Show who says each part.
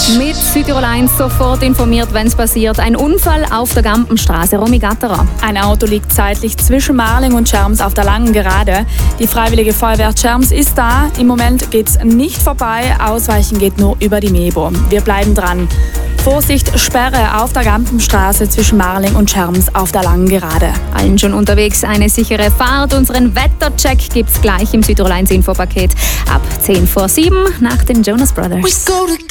Speaker 1: Mit Südtirol 1 sofort informiert, wenn es passiert. Ein Unfall auf der Gampenstraße, Romy Gatterer.
Speaker 2: Ein Auto liegt zeitlich zwischen Marling und Scherms auf der langen Gerade. Die Freiwillige Feuerwehr Scherms ist da. Im Moment geht es nicht vorbei. Ausweichen geht nur über die Mebo. Wir bleiben dran. Vorsicht, Sperre auf der Gampenstraße zwischen Marling und Scherms auf der langen Gerade.
Speaker 1: Allen schon unterwegs eine sichere Fahrt. Unseren Wettercheck gibt's gleich im Südtirol 1 Infopaket ab 6:50 nach den Jonas Brothers.